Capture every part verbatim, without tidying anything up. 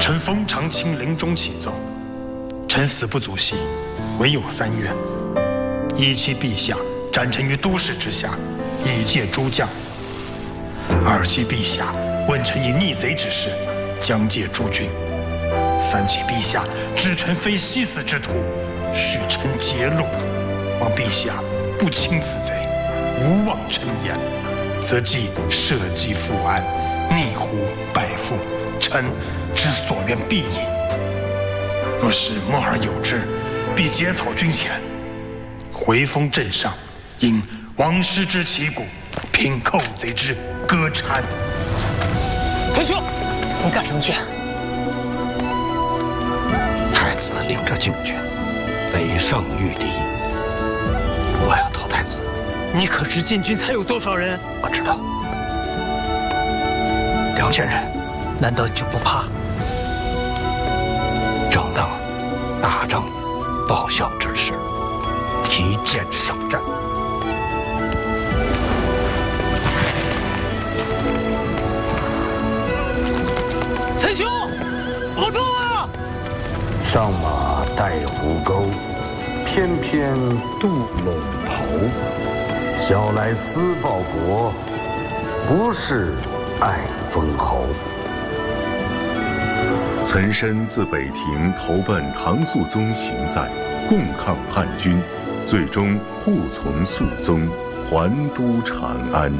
臣封长卿临终启奏，臣死不足惜，唯有三愿：一期陛下斩臣于都市之下，以戒诸将；二期陛下问臣以逆贼之事，将戒诸军；三期陛下知臣非西死之徒，许臣节禄。望陛下不轻此贼，无忘臣言，则即社稷复安，逆乎百富，臣之所愿必矣。若是默而有之，必结草军前，回封镇上，因王师之旗鼓，品寇贼之歌찬。 陈兄，你干什么去？ 太子领着禁军北上御敌，我要投太子。 你可知禁军才有多少人？ 我知道，两千人， 难道就不怕？ 正当大仗报效之时，提剑上阵。 陈兄，不动啊！ 上马带狐钩，翩翩渡陇头。小来思报国，不是爱封侯。 岑参自北庭投奔唐肃宗行在，共抗叛军，最终护从肃宗，还都长安。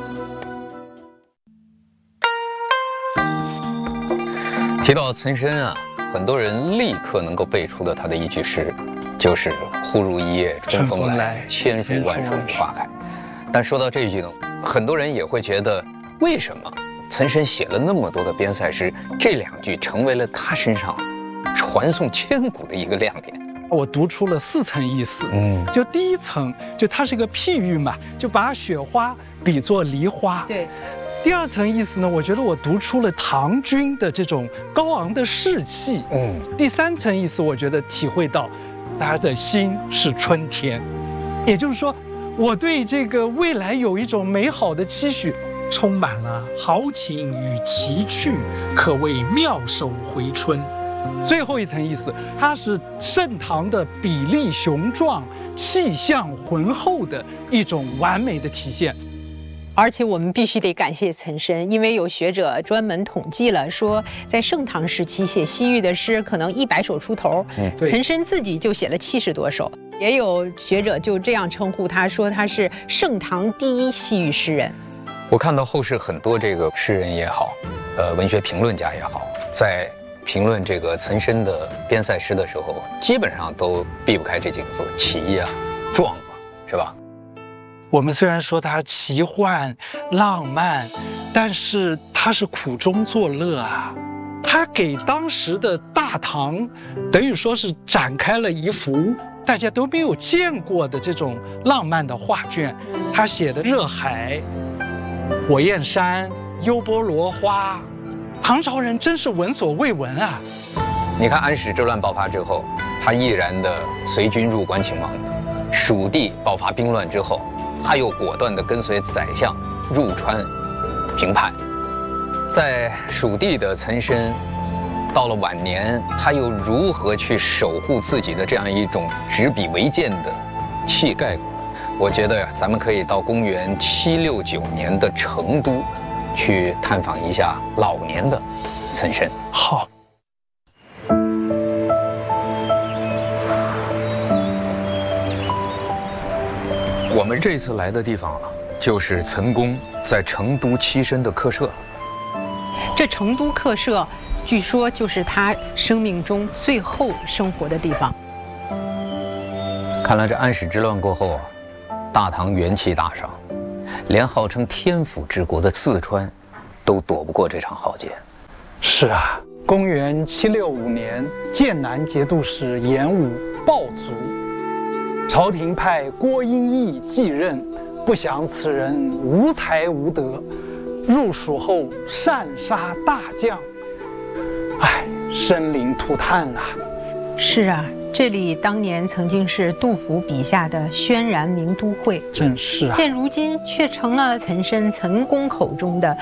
提到岑参啊，很多人立刻能够背出的他的一句诗，就是“忽如一夜春风来，千树万树花开”。但说到这一句呢，很多人也会觉得，为什么岑参写了那么多的边塞诗，这两句成为了他身上传颂千古的一个亮点？ 我读出了四层意思， 嗯， 就第一层，就它是个譬喻嘛，就把雪花比作梨花， 对。 第二层意思呢，我觉得我读出了唐军的这种高昂的士气， 嗯。 第三层意思，我觉得体会到，他的心是春天，也就是说，我对这个未来有一种美好的期许，充满了豪情与奇趣，可谓妙手回春。最后一层意思，它是盛唐的比例雄壮、气象浑厚的一种完美的体现。 而且我们必须得感谢岑参，因为有学者专门统计了，说在盛唐时期写西域的诗可能一百首出头，嗯，岑参自己就写了七十多首。也有学者就这样称呼他，说他是盛唐第一西域诗人。 我看到后世很多这个诗人也好，呃，文学评论家也好，在评论这个岑参的边塞诗的时候，基本上都避不开这几个字：奇呀、壮啊，是吧？ 我们虽然说它奇幻浪漫，但是它是苦中作乐啊。它给当时的大唐，等于说是展开了一幅大家都没有见过的这种浪漫的画卷。他写的热海、火焰山、优波罗花，唐朝人真是闻所未闻啊。 你看安史之乱爆发之后，他毅然的随军入关请王；蜀地爆发兵乱之后，他又果断地跟随宰相入川平叛。在蜀地的岑参，到了晚年，他又如何去守护自己的这样一种执笔为鉴的气概？我觉得呀，咱们可以到公元七六九年的成都，去探访一下老年的岑参。 好。 我们这次来的地方啊，就是岑公在成都栖身的客舍。 这成都客舍，据说就是他生命中最后生活的地方。 看来这安史之乱过后啊，大唐元气大伤，连号称天府之国的四川，都躲不过这场浩劫。 是啊，公元七六五年，剑南节度使严武暴卒，朝廷派郭英义继任，不想此人无才无德，入蜀后擅杀大将，唉，生灵涂炭啊！ 是啊，这里当年曾经是杜甫笔下的轩然名都会， 真是啊！ 现如今却成了岑参岑公口中的